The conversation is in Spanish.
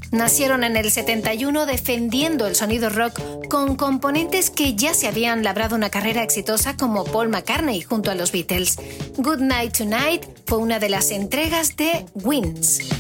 Nacieron en el 71 defendiendo el sonido rock con componentes que ya se habían labrado una carrera exitosa como Paul McCartney junto a los Beatles. Good Night Tonight fue una de las entregas de Wings.